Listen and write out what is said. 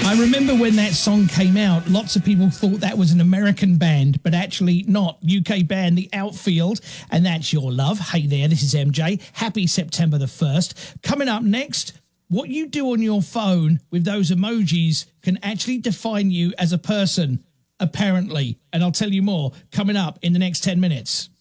I remember when that song came out, lots of people thought that was an American band, but actually not. UK band, The Outfield, and that's Your Love. Hey there, this is MJ. Happy September the 1st. Coming up next, what you do on your phone with those emojis can actually define you as a person, apparently. And I'll tell you more coming up in the next 10 minutes.